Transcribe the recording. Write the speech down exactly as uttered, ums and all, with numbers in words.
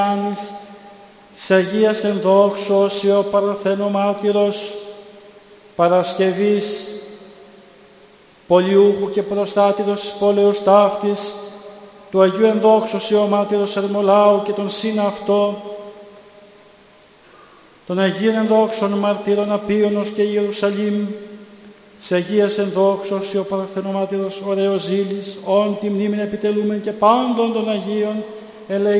Ιάννης, της Αγίας Ενδόξως ο Παρθένο Μάρτυρος, Παρασκευής, Πολιούχου και Προστάτηρος πόλεως ταύτης, του Αγίου Ενδόξως ο Μάρτυρος Ερμολάου και τον σύν αυτό, των Αγίων Ενδόξων Μαρτύρων Απίωνος και Ιερουσαλήμ, της Αγίας Ενδόξως ο Παρθένο Μάρτυρος ωραίος ζήλης, όν τη μνήμην επιτελούμε και πάντων των Αγίων ελεη